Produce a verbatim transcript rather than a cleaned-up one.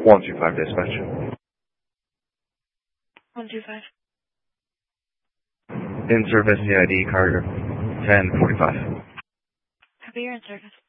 one two five dispatch. one two five. In service, C I D cargo ten forty-five. Copy, you're in service.